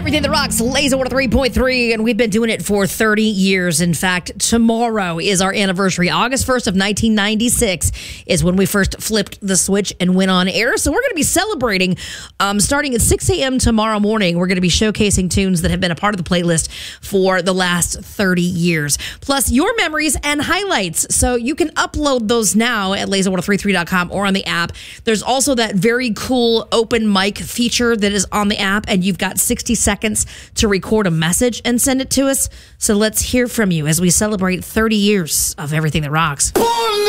Everything that rocks, Laser 103.3, and we've been doing it for 30 years. In fact, tomorrow is our anniversary. August 1st of 1996 is when we first flipped the switch and went on air. So we're going to be celebrating starting at 6 a.m. tomorrow morning. We're going to be showcasing tunes that have been a part of the playlist for the last 30 years. Plus your memories and highlights. So you can upload those now at laser1033.com or on the app. There's also that very cool open mic feature that is on the app, and you've got 60 seconds to record a message and send it to us. So let's hear from you as we celebrate 30 years of Everything That Rocks.